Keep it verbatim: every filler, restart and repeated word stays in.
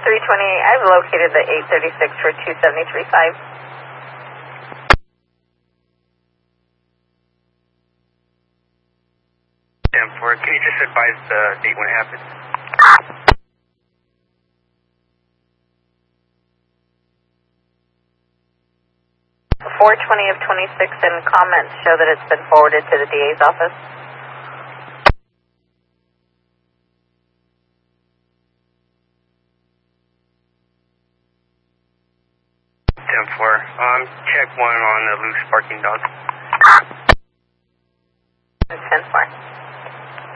three twenty-eight, I've located the eight thirty-six for two seventy-three point five. ten four, can you just advise the date when it happened? four twenty of twenty-six, and comments show that it's been forwarded to the D A's office. ten four, um, check one on the loose barking dog.